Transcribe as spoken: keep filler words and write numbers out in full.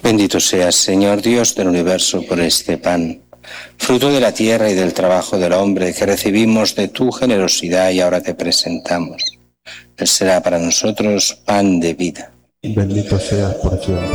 Bendito seas, Señor Dios del universo, por este pan, fruto de la tierra y del trabajo del hombre, que recibimos de tu generosidad y ahora te presentamos. Él será para nosotros pan de vida. Bendito seas por siempre.